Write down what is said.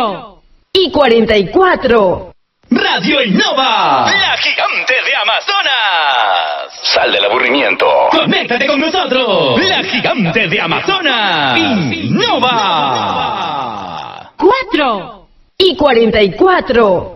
4:44. Radio Innova, la gigante de Amazonas. Sal del aburrimiento. Conéctate con nosotros. La gigante de Amazonas. Innova. 4:44.